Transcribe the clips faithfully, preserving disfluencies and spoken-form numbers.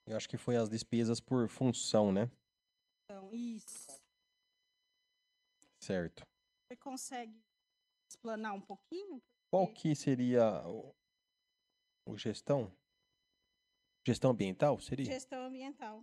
Eu acho que foi as despesas por função, né? Então, isso. Certo. Você consegue explanar um pouquinho? Qual Porque que seria o, o gestão? Gestão ambiental seria? gestão ambiental.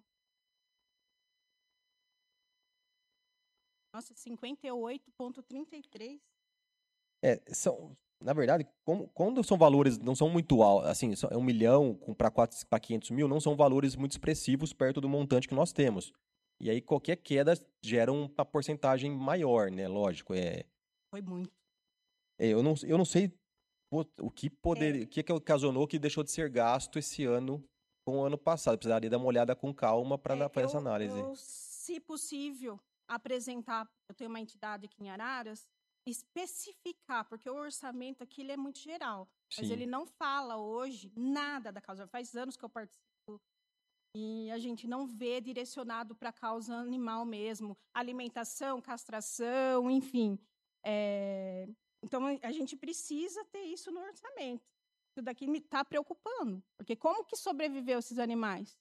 Nossa, cinquenta e oito vírgula trinta e três. É, são, na verdade, como- quando são valores não são muito altos, assim, só- é um milhão para quinhentos mil, não são valores muito expressivos perto do montante que nós temos. E aí qualquer queda gera uma porcentagem maior, né? Lógico, é, Foi muito. é, eu não, eu não sei pô, o que É, poder, o que que ocasionou que deixou de ser gasto esse ano com o ano passado. Precisaria dar uma olhada com calma para é, fazer essa eu, análise. eu, se possível, apresentar, eu tenho uma entidade aqui em Araras, especificar, porque o orçamento aqui ele é muito geral, mas Sim. ele não fala hoje nada da causa. Faz anos que eu participo e a gente não vê direcionado para a causa animal mesmo, alimentação, castração, enfim. É, então, a gente precisa ter isso no orçamento. Isso daqui me está preocupando, porque como que sobreviveu esses animais?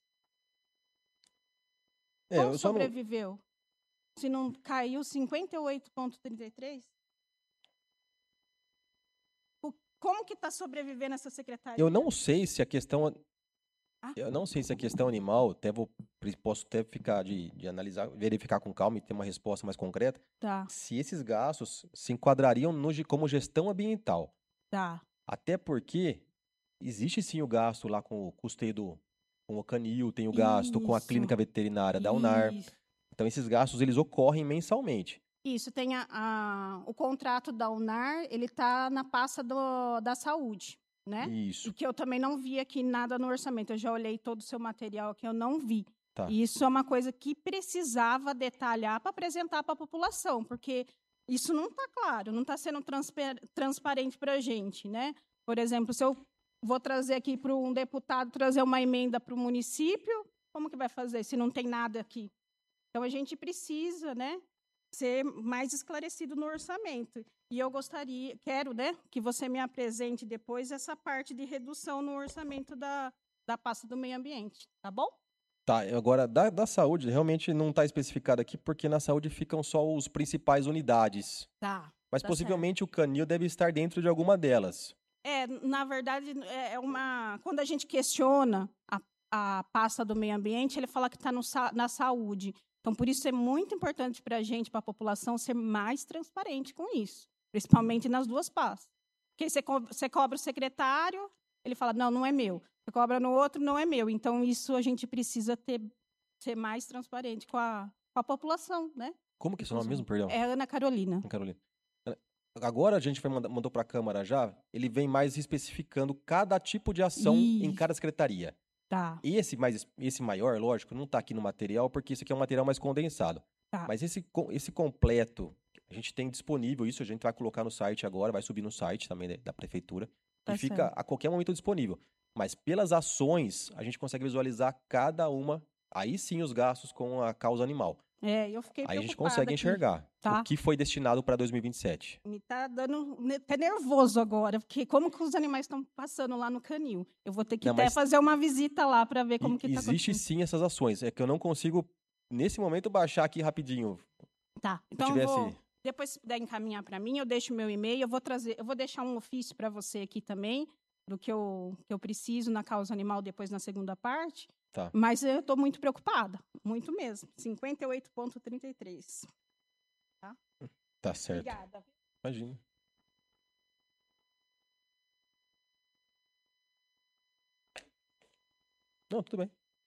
É, Como eu só não, sobreviveu? Se não caiu cinquenta e oito vírgula trinta e três? O- Como que está sobrevivendo essa eu secretaria? não sei se a questão Ah, Eu não sei se a questão animal, até vou, posso até ficar de, de analisar, verificar com calma e ter uma resposta mais concreta, tá, se esses gastos se enquadrariam no, ge- como gestão ambiental. tá. Até porque existe sim o gasto lá com o custeio do, com o canil, tem o gasto com a Isso, clínica veterinária da UNAR. isso. Então esses gastos eles ocorrem mensalmente. Isso, tem a, a- o contrato da UNAR, ele está na pasta do, da saúde, né? E Isso, que eu também não vi aqui nada no orçamento. Eu já olhei todo o seu material aqui, eu não vi. tá. E isso é uma coisa que precisava detalhar para apresentar para a população, porque isso não está claro, não está sendo transpa- transparente para a gente, né? Por exemplo, se eu vou trazer aqui para um deputado trazer uma emenda para o município, como que vai fazer se não tem nada aqui? Então, a gente precisa, né, ser mais esclarecido no orçamento. E eu gostaria, quero, né, que você me apresente depois essa parte de redução no orçamento da, da pasta do meio ambiente, tá bom? Tá, agora da, da saúde realmente não está especificado aqui porque na saúde ficam só os principais unidades. Tá, Mas tá certo. possivelmente o canil deve estar dentro de alguma delas. É, na verdade, é é uma. Quando a gente questiona a, a pasta do meio ambiente, ele fala que está na saúde. Então, por isso é muito importante para a gente, para a população, ser mais transparente com isso, principalmente nas duas pastas. Porque você, co você cobra o secretário, ele fala, não, não é meu. Você cobra no outro, não é meu. Então, isso a gente precisa ter, ser mais transparente com a, com a população, né? Como que é seu nome mesmo, Inclusive. perdão? É Ana Carolina. Carolina. Agora a gente vai manda- mandou para a Câmara já, ele vem mais especificando cada tipo de ação em Ih, cada secretaria. tá, Esse mais esse maior, lógico, não está aqui no material porque isso aqui é um material mais condensado. tá, Mas esse co- esse completo, a gente tem disponível isso, a gente vai colocar no site agora, vai subir no site também da da prefeitura e tá fica certo. a qualquer momento disponível. Mas pelas ações, a gente consegue visualizar cada uma, aí sim os gastos com a causa animal. É, eu fiquei Aí a gente preocupada consegue aqui, enxergar o tá? que foi destinado para dois mil e vinte e sete. Me tá dando ne- até nervoso agora, porque como que os animais estão passando lá no canil? Eu vou ter que Não, até mas fazer uma visita lá para ver como e- que está existe acontecendo. sim essas ações. É que eu não consigo, nesse momento, baixar aqui rapidinho. Tá. Se eu Então eu tivesse. vou depois se puder encaminhar para mim, eu deixo o meu e-mail, eu vou trazer, eu vou deixar um ofício para você aqui também do que eu que eu preciso na causa animal depois na segunda parte. Tá, Mas eu estou muito preocupada, muito mesmo. cinquenta e oito vírgula trinta e três. Tá? tá certo. Obrigada. Imagina. Não, tudo bem.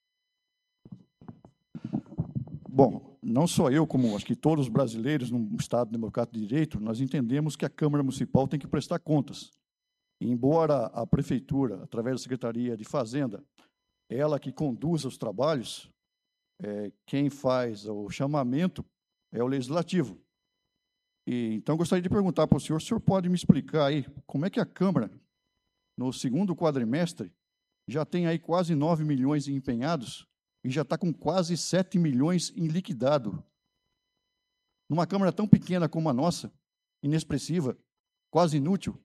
Bom, não só eu, como acho que todos os brasileiros num Estado democrático de direito, nós entendemos que a Câmara Municipal tem que prestar contas. E, embora a Prefeitura, através da Secretaria de Fazenda, ela que conduz os trabalhos, é, quem faz o chamamento é o Legislativo. E, então, gostaria de perguntar para o senhor, o senhor pode me explicar aí como é que a Câmara, no segundo quadrimestre, já tem aí quase nove milhões empenhados e já está com quase sete milhões em liquidado. Numa Câmara tão pequena como a nossa, inexpressiva, quase inútil,